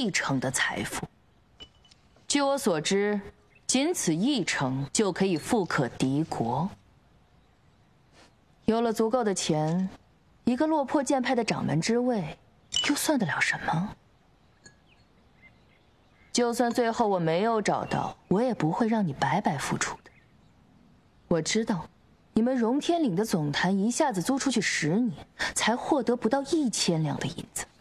1城的财富。据我所知，仅此1城就可以富可敌国。有了足够的钱，一个落魄剑派的掌门之位，又算得了什么？就算最后我没有找到，我也不会让你白白付出的。我知道，你们荣天岭的总坛一下子租出去10年，才获得不到1000两的银子。